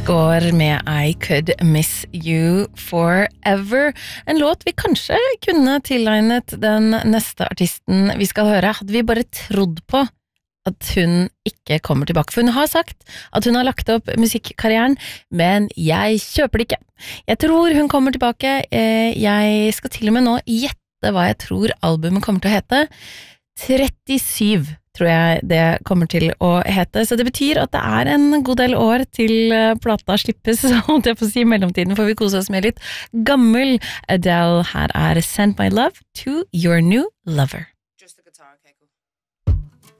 Går med I Could Miss You Forever. En låt vi kanskje kunne tilegnet den neste artisten vi skal høre, hadde vi bare trodd på at hun ikke kommer tilbake. For hun har sagt at hun har lagt opp musikkarrieren, men jeg kjøper det ikke. Jeg tror hun kommer tilbake. Jeg skal til og med nå gjette hva jeg tror albumet kommer til å hete. 37 tror jeg det kommer til å hete, så det betyr at det er en god del år til plata slippes, så det får si I mellomtiden får vi kose oss med litt gammel Adele. Her er Send My Love to Your New Lover.